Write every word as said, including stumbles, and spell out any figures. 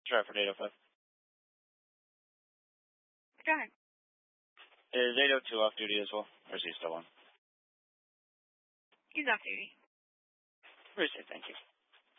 Stratford eight oh five. Go ahead. Is eight oh two off duty as well? Or is he still on? He's off duty. Appreciate it. Thank you.